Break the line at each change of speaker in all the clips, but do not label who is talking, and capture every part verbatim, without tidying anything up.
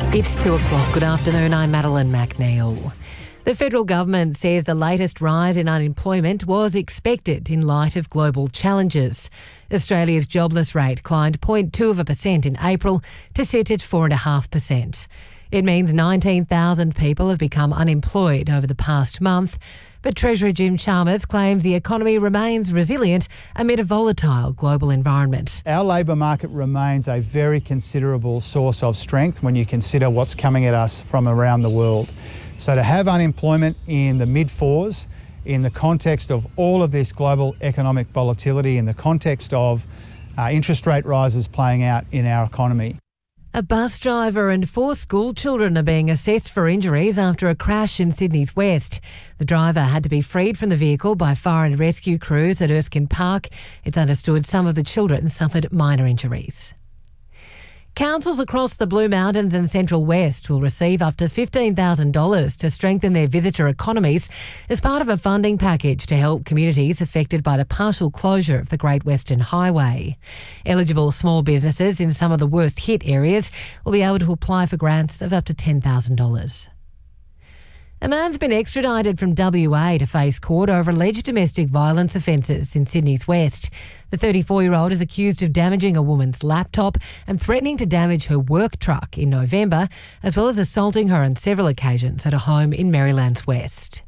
It's two o'clock. Good afternoon. I'm Madeline McNeil. The federal government says the latest rise in unemployment was expected in light of global challenges. Australia's jobless rate climbed zero point two of a percent in April to sit at four point five percent. It means nineteen thousand people have become unemployed over the past month. But Treasurer Jim Chalmers claims the economy remains resilient amid a volatile global environment.
Our labour market remains a very considerable source of strength when you consider what's coming at us from around the world. So to have unemployment in the mid-fours, in the context of all of this global economic volatility, in the context of uh, interest rate rises playing out in our economy.
A bus driver and four school children are being assessed for injuries after a crash in Sydney's west. The driver had to be freed from the vehicle by fire and rescue crews at Erskine Park. It's understood some of the children suffered minor injuries. Councils across the Blue Mountains and Central West will receive up to fifteen thousand dollars to strengthen their visitor economies as part of a funding package to help communities affected by the partial closure of the Great Western Highway. Eligible small businesses in some of the worst hit areas will be able to apply for grants of up to ten thousand dollars. A man's been extradited from W A to face court over alleged domestic violence offences in Sydney's west. The thirty-four-year-old is accused of damaging a woman's laptop and threatening to damage her work truck in November, as well as assaulting her on several occasions at a home in Maryland's west.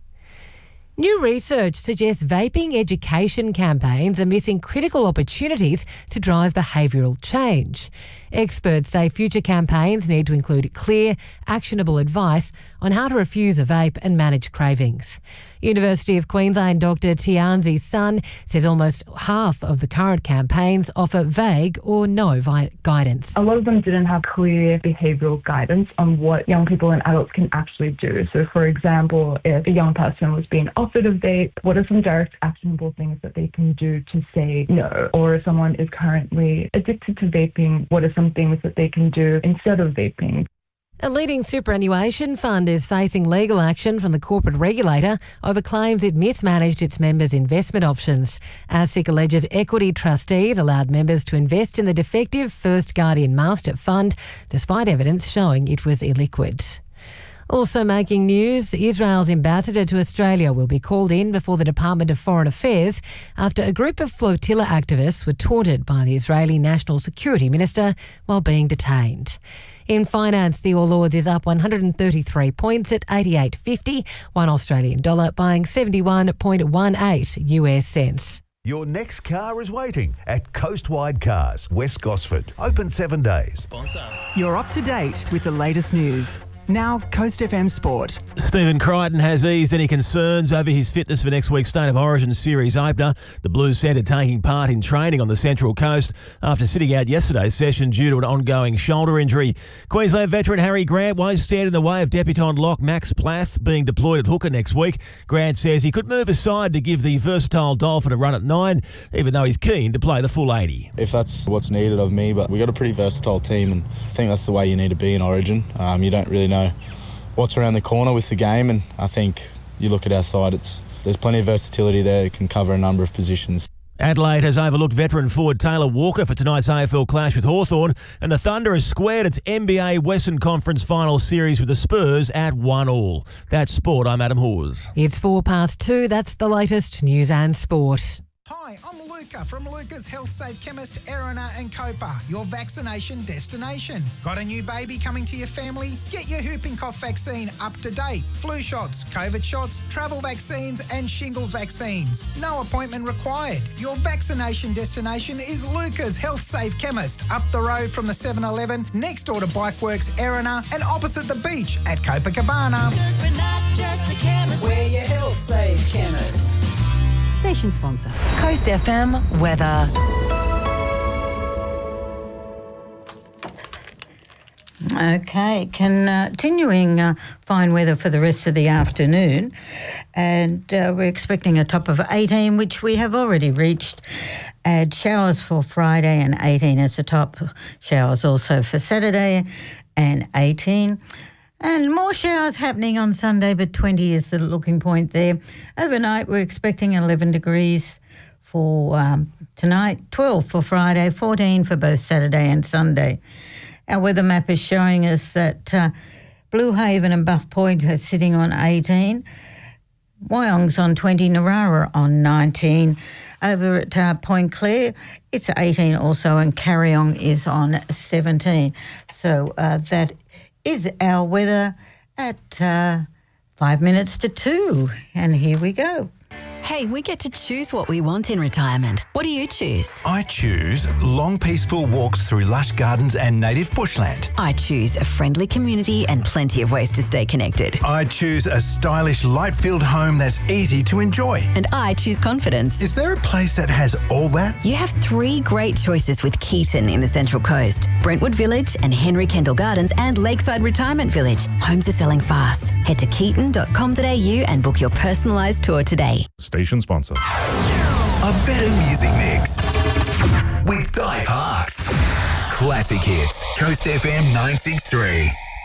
New research suggests vaping education campaigns are missing critical opportunities to drive behavioural change. Experts say future campaigns need to include clear, actionable advice on how to refuse a vape and manage cravings. University of Queensland Doctor Tianzi Sun says almost half of the current campaigns offer vague or no vi- guidance.
A lot of them didn't have clear behavioural guidance on what young people and adults can actually do. So, for example, if a young person was being offered a vape, what are some direct actionable things that they can do to say no? Or if someone is currently addicted to vaping, what are some things that they can do instead of vaping?
A leading superannuation fund is facing legal action from the corporate regulator over claims it mismanaged its members' investment options. ASIC alleges equity trustees allowed members to invest in the defective First Guardian Master Fund, despite evidence showing it was illiquid. Also making news, Israel's ambassador to Australia will be called in before the Department of Foreign Affairs after a group of flotilla activists were taunted by the Israeli National Security Minister while being detained. In finance, the All Ords is up one hundred thirty-three points at eighty-eight fifty, one Australian dollar buying seventy-one point one eight U S cents.
Your next car is waiting at Coastwide Cars, West Gosford. Open seven days. Sponsor.
You're up to date with the latest news. Now, Coast F M Sport.
Stephen Crichton has eased any concerns over his fitness for next week's State of Origin Series opener. The Blues centre taking part in training on the Central Coast after sitting out yesterday's session due to an ongoing shoulder injury. Queensland veteran Harry Grant won't stand in the way of debutant lock Max Plath being deployed at hooker next week. Grant says he could move aside to give the versatile Dolphin a run at nine, even though he's keen to play the full eighty.
If that's what's needed of me, but we've got a pretty versatile team, and I think that's the way you need to be in Origin. Um, you don't really know what's around the corner with the game, and I think you look at our side, it's there's plenty of versatility there. It can cover a number of positions.
Adelaide has overlooked veteran forward Taylor Walker for tonight's A F L clash with Hawthorn, and the Thunder has squared its N B A Western Conference Final Series with the Spurs at one all. That's sport. I'm Adam Hawes.
It's four past two. That's the latest news and sport.
Hi, I'm Luca from Luca's Health Safe Chemist, Erina and Copa, your vaccination destination. Got a new baby coming to your family? Get your whooping cough vaccine up to date. Flu shots, COVID shots, travel vaccines and shingles vaccines. No appointment required. Your vaccination destination is Luca's Health Safe Chemist, up the road from the seven eleven, next door to Bikeworks, Erina, and opposite the beach at Copacabana.
Because we're not just a chemist,
we're your Health Safe Chemist.
Station sponsor.
Coast F M weather.
Okay, continuing uh, fine weather for the rest of the afternoon, and uh, we're expecting a top of eighteen, which we have already reached. Add showers for Friday and eighteen as the top. Showers also for Saturday and eighteen. And more showers happening on Sunday, but twenty is the looking point there. Overnight, we're expecting eleven degrees for um, tonight, twelve for Friday, fourteen for both Saturday and Sunday. Our weather map is showing us that uh, Blue Haven and Buff Point are sitting on eighteen. Wyong's on twenty, Narara on nineteen. Over at uh, Point Clare, it's eighteen also, and Carryong is on seventeen. So uh, that is our weather at uh, five minutes to two. And here we go.
Hey, we get to choose what we want in retirement. What do you choose?
I choose long, peaceful walks through lush gardens and native bushland.
I choose a friendly community and plenty of ways to stay connected.
I choose a stylish, light-filled home that's easy to enjoy.
And I choose confidence.
Is there a place that has all that?
You have three great choices with Keaton in the Central Coast, Brentwood Village and Henry Kendall Gardens and Lakeside Retirement Village. Homes are selling fast. Head to keaton dot com dot a u and book your personalised tour today.
Station sponsor.
A better music mix with Di Parks. Classic hits. Coast F M nine six three.